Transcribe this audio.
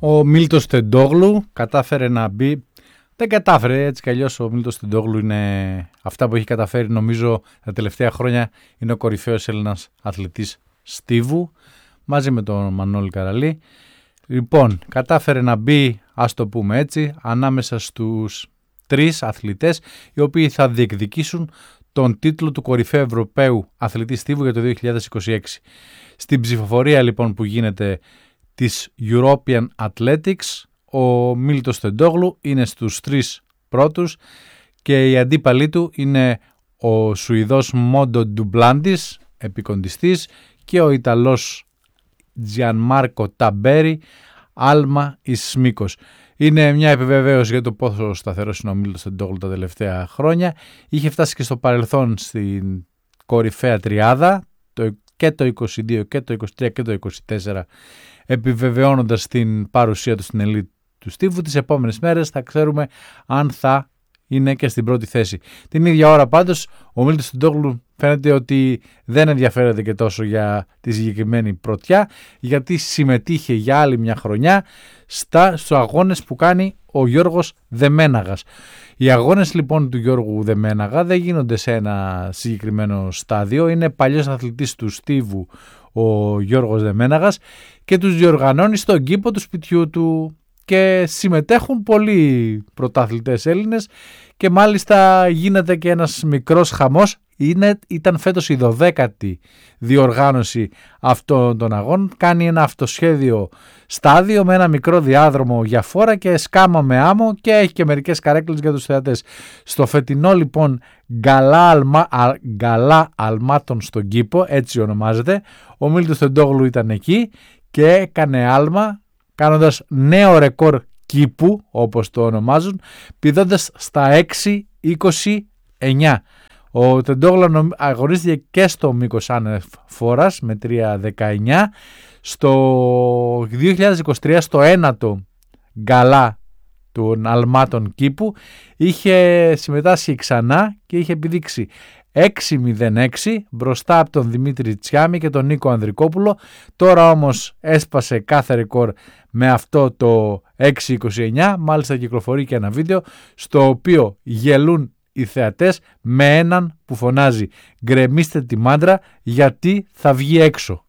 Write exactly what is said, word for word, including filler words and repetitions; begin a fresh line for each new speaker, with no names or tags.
Ο Μίλτος Τεντόγλου κατάφερε να μπει. Δεν κατάφερε, έτσι κι αλλιώς ο Μίλτος Τεντόγλου είναι αυτά που έχει καταφέρει, νομίζω τα τελευταία χρόνια. Είναι ο κορυφαίος Έλληνας αθλητής στίβου μαζί με τον Μανώλη Καραλή. Λοιπόν, κατάφερε να μπει, ας το πούμε έτσι, ανάμεσα στους τρεις αθλητές οι οποίοι θα διεκδικήσουν τον τίτλο του κορυφαίου Ευρωπαίου αθλητή στίβου για το δύο χιλιάδες είκοσι έξι. Στην ψηφοφορία λοιπόν που γίνεται της European Athletics, ο Μίλτος Τεντόγλου είναι στους τρεις πρώτους και οι αντίπαλοι του είναι ο Σουηδός Μόντο Ντουμπλάντης, επικοντιστής, και ο Ιταλός Τζιανμάρκο Ταμπέρι, άλμα εις μήκος. Είναι μια επιβεβαίωση για το πόσο σταθερός είναι ο Μίλτος Τεντόγλου τα τελευταία χρόνια. Είχε φτάσει και στο παρελθόν στην κορυφαία τριάδα το, και το είκοσι δύο και το είκοσι τρία και το είκοσι τέσσερα, επιβεβαιώνοντας την παρουσία του στην ελίτ του στίβου. Τις επόμενες μέρες θα ξέρουμε αν θα είναι και στην πρώτη θέση. Την ίδια ώρα πάντως ο Μίλτος Τεντόγλου φαίνεται ότι δεν ενδιαφέρεται και τόσο για τη συγκεκριμένη πρωτιά, γιατί συμμετείχε για άλλη μια χρονιά στα, στους αγώνες που κάνει ο Γιώργος Δεμέναγας. Οι αγώνες λοιπόν του Γιώργου Δεμέναγα δεν γίνονται σε ένα συγκεκριμένο στάδιο. Είναι παλιός αθλητής του στίβου ο Γιώργος Δεμέναγας και τους διοργανώνει στον κήπο του σπιτιού του και συμμετέχουν πολλοί πρωταθλητές Έλληνες και μάλιστα γίνεται και ένας μικρός χαμός. Είναι, ήταν φέτος η δωδέκατη διοργάνωση αυτών των αγώνων. Κάνει ένα αυτοσχέδιο στάδιο με ένα μικρό διάδρομο για φόρα και σκάμα με άμμο και έχει και μερικές καρέκλες για τους θεατές. Στο φετινό λοιπόν γκαλά, αλμα, α, γκαλά αλμάτων στον κήπο, έτσι ονομάζεται, ο Μίλτος Τεντόγλου ήταν εκεί και έκανε άλμα κάνοντας νέο ρεκόρ κήπου, όπως το ονομάζουν, πηδώντας στα έξι είκοσι εννιά. Ο Τεντόγλου αγωνίστηκε και στο μήκος άνευ φόρας με τρία δεκαεννιά. Στο δύο χιλιάδες είκοσι τρία, στο ένατο γκαλά των αλμάτων κήπου, είχε συμμετάσχει ξανά και είχε επιδείξει έξι μηδέν έξι μπροστά από τον Δημήτρη Τσιάμι και τον Νίκο Ανδρικόπουλο. Τώρα όμως έσπασε κάθε ρεκόρ με αυτό το έξι είκοσι εννιά. Μάλιστα κυκλοφορεί και ένα βίντεο στο οποίο γελούν οι θεατές με έναν που φωνάζει «Γκρεμίστε τη μάντρα γιατί θα βγει έξω».